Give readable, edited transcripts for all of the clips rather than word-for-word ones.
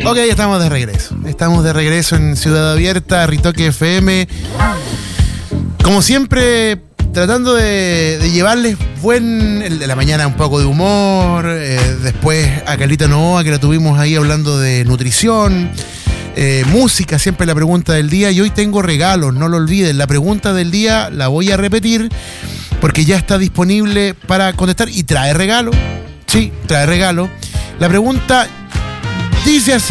Ok, estamos de regreso. Estamos de regreso en Ciudad Abierta, Ritoque FM. Como siempre, tratando de llevarles en la mañana un poco de humor. Después a Carlita Novoa, que la tuvimos ahí hablando de nutrición. Música, siempre la pregunta del día. Y hoy tengo regalos, no lo olviden. La pregunta del día la voy a repetir porque ya está disponible para contestar. Y trae regalo. Sí, trae regalo. La pregunta dice así.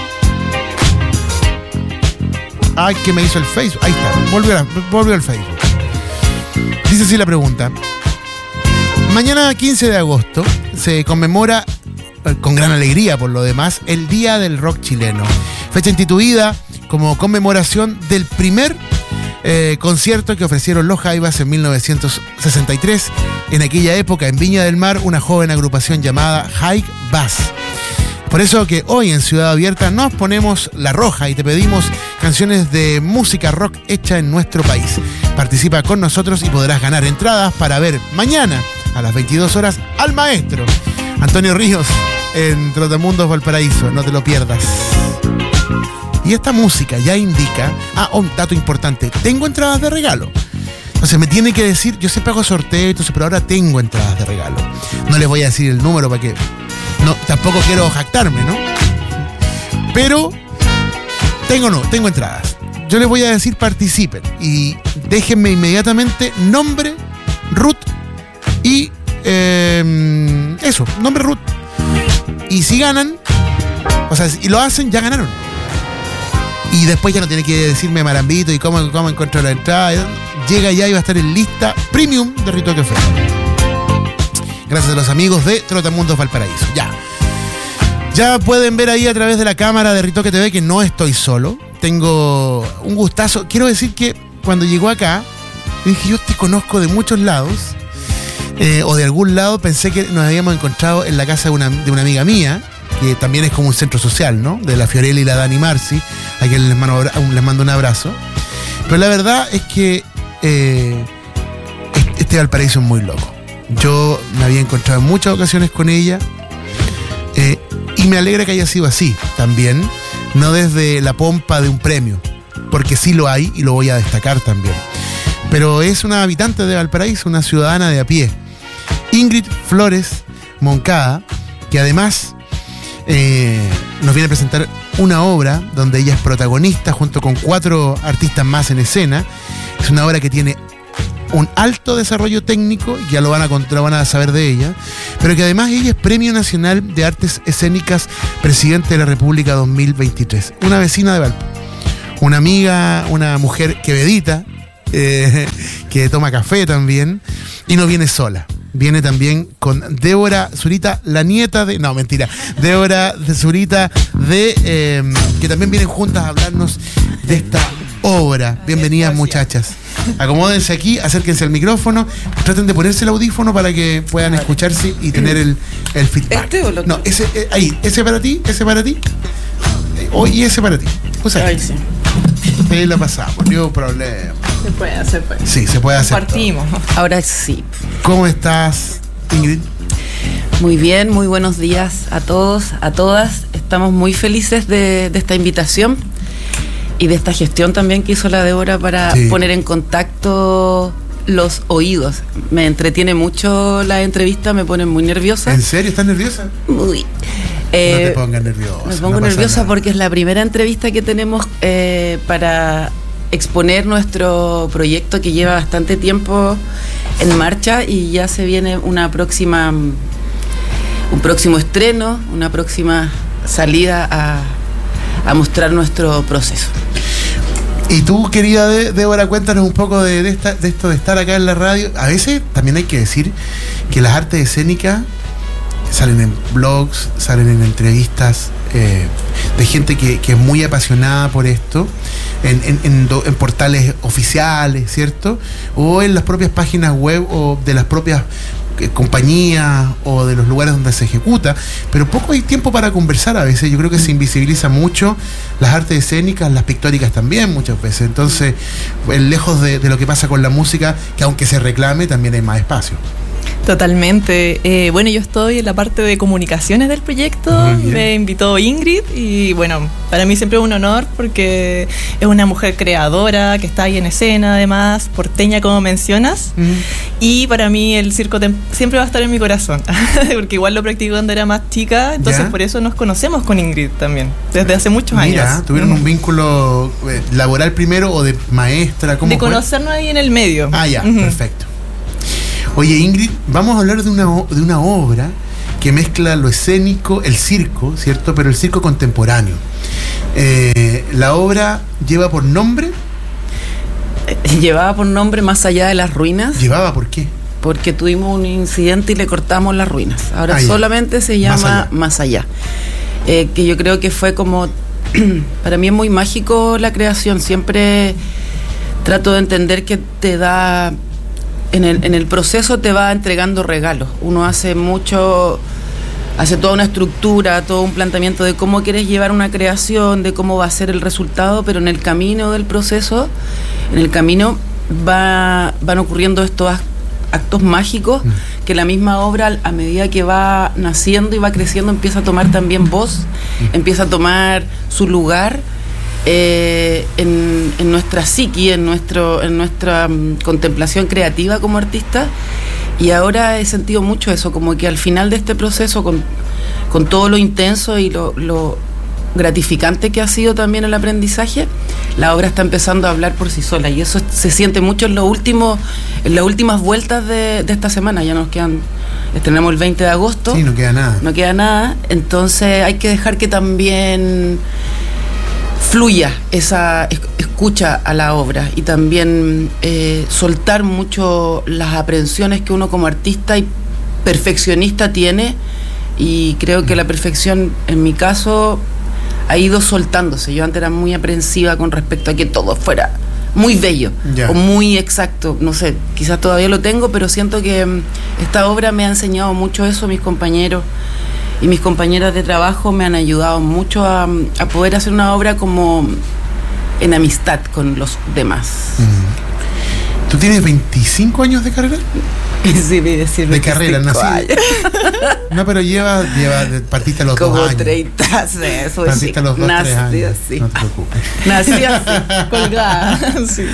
Ay, que me hizo el Facebook. Ahí está, volvió al Facebook. Dice así la pregunta. Mañana 15 de agosto se conmemora, con gran alegría por lo demás, el Día del Rock Chileno. Fecha instituida como conmemoración del primer concierto que ofrecieron los Jaivas en 1963. En aquella época, en Viña del Mar, una joven agrupación llamada Hike Bass. Por eso que hoy en Ciudad Abierta nos ponemos la roja y te pedimos canciones de música rock hecha en nuestro país. Participa con nosotros y podrás ganar entradas para ver mañana a las 22 horas al maestro Antonio Ríos en Trotamundos Valparaíso. No te lo pierdas. Y esta música ya indica... un dato importante. Tengo entradas de regalo. Entonces me tiene que decir... Yo siempre hago sorteo, entonces, pero ahora tengo entradas de regalo. No les voy a decir el número para que... No, tampoco quiero jactarme, ¿no? Pero tengo entradas. Yo les voy a decir participen y déjenme inmediatamente nombre, root y nombre, root. Y si ganan, o sea, si lo hacen, ya ganaron. Y después ya no tiene que decirme Marambito y cómo encuentro la entrada. Llega ya y va a estar en lista premium de Ritoque FM. Gracias a los amigos de Trotamundos Valparaíso. Ya pueden ver ahí a través de la cámara de Ritoque TV que no estoy solo. Tengo un gustazo. Quiero decir que cuando llegó acá, dije, yo te conozco de muchos lados. O de algún lado. Pensé que nos habíamos encontrado en la casa de una amiga mía, que también es como un centro social, ¿no? De la Fiorella y la Dani Marci, a quien les mando un abrazo. Pero la verdad es que este Valparaíso es muy loco. Yo me había encontrado en muchas ocasiones con ella y me alegra que haya sido así también, no desde la pompa de un premio, porque sí lo hay y lo voy a destacar también. Pero es una habitante de Valparaíso, una ciudadana de a pie, Ingrid Flores Moncada, que además nos viene a presentar una obra donde ella es protagonista junto con 4 artistas más en escena. Es una obra que tiene un alto desarrollo técnico, ya lo van a saber de ella, pero que además ella es Premio Nacional de Artes Escénicas Presidente de la República 2023. Una vecina de Valpo, una amiga, una mujer quevedita, que toma café también, y no viene sola. Viene también con Débora Zurita, la nieta de... No, mentira. Débora de Zurita, que también vienen juntas a hablarnos de esta obra. Bienvenidas, muchachas. Acomódense aquí, acérquense al micrófono, traten de ponerse el audífono para que puedan escucharse y tener el feedback. ¿Este o lo No, ahí, ese para ti. Y ese para ti. O sea, ahí sí. Ahí la pasamos, no hay problema. Se puede hacer. Sí, se puede hacer. Partimos. Ahora sí. ¿Cómo estás, Ingrid? Muy bien, muy buenos días a todos, a todas. Estamos muy felices de esta invitación y de esta gestión también que hizo la Débora para poner en contacto los oídos. Me entretiene mucho la entrevista, me pone muy nerviosa. ¿En serio? ¿Estás nerviosa? Muy. No te pongas nerviosa. Me pongo nerviosa porque es la primera entrevista que tenemos para exponer nuestro proyecto que lleva bastante tiempo en marcha y ya se viene un próximo estreno, una próxima salida a mostrar nuestro proceso. Y tú, querida Débora, cuéntanos un poco de esto de estar acá en la radio. A veces también hay que decir que las artes escénicas salen en blogs, salen en entrevistas de gente que es muy apasionada por esto, en portales oficiales, ¿cierto? O en las propias páginas web o de las propias compañías o de los lugares donde se ejecuta, pero poco hay tiempo para conversar a veces. Yo creo que se invisibiliza mucho las artes escénicas, las pictóricas también muchas veces. Entonces, lejos de lo que pasa con la música, que aunque se reclame, también hay más espacio. Totalmente. Bueno, yo estoy en la parte de comunicaciones del proyecto. Me invitó Ingrid y bueno, para mí siempre es un honor porque es una mujer creadora que está ahí en escena, además, porteña como mencionas. Y para mí el circo siempre va a estar en mi corazón porque igual lo practico cuando era más chica, entonces por eso nos conocemos con Ingrid también, desde hace muchos años. ¿Tuvieron un vínculo laboral primero o de maestra? ¿Cómo de fue? Conocernos ahí en el medio. Perfecto. Oye, Ingrid, vamos a hablar de una obra que mezcla lo escénico, el circo, ¿cierto? Pero el circo contemporáneo. La obra lleva por nombre... Llevaba por nombre Más allá de las ruinas. ¿Llevaba por qué? Porque tuvimos un incidente y le cortamos las ruinas. Ahora solamente se llama Más allá. Que yo creo que fue como... Para mí es muy mágico la creación. Siempre trato de entender que te da... En el proceso te va entregando regalos. Uno hace toda una estructura, todo un planteamiento de cómo quieres llevar una creación, de cómo va a ser el resultado, pero en el camino del proceso, van ocurriendo estos actos mágicos que la misma obra, a medida que va naciendo y va creciendo, empieza a tomar también voz, empieza a tomar su lugar en nuestra psiqui, en nuestra contemplación creativa como artista. Y ahora he sentido mucho eso, como que al final de este proceso, con todo lo intenso y lo gratificante que ha sido también el aprendizaje, la obra está empezando a hablar por sí sola, y eso se siente mucho en las últimas vueltas de esta semana. Ya estrenamos el 20 de agosto. Sí, no queda nada. Entonces hay que dejar que también fluya esa escucha a la obra, y también soltar mucho las aprehensiones que uno como artista y perfeccionista tiene, y creo que la perfección en mi caso ha ido soltándose. Yo antes era muy aprensiva con respecto a que todo fuera muy bello o muy exacto, no sé, quizás todavía lo tengo, pero siento que esta obra me ha enseñado mucho eso. Mis compañeros y mis compañeras de trabajo me han ayudado mucho a poder hacer una obra como en amistad con los demás. ¿Tú tienes 25 años de carrera? Sí, de carrera, nací. No, pero partiste a los como 2 años. 30, sí, eso partiste a los 2, 3 años. Así. No te preocupes. Nací así, colgada. Sí.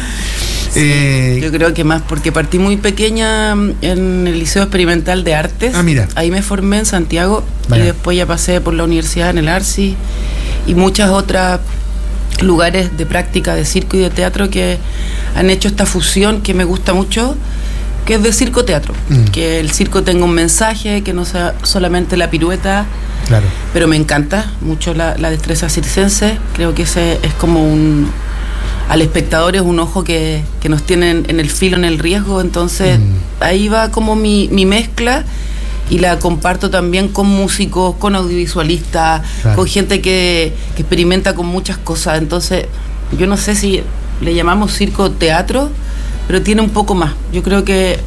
Yo creo que más porque partí muy pequeña en el Liceo Experimental de Artes. Mira. Ahí me formé en Santiago. Y después ya pasé por la universidad en el Arci y muchas otras lugares de práctica de circo y de teatro que han hecho esta fusión que me gusta mucho, que es de circo-teatro. Que el circo tenga un mensaje, que no sea solamente la pirueta. Claro. Pero me encanta mucho la destreza circense. Creo que ese es como al espectador es un ojo que nos tiene en el filo, en el riesgo. Entonces ahí va como mi mezcla, y la comparto también con músicos, con audiovisualistas, con gente que experimenta con muchas cosas. Entonces yo no sé si le llamamos circo teatro, pero tiene un poco más. Yo creo que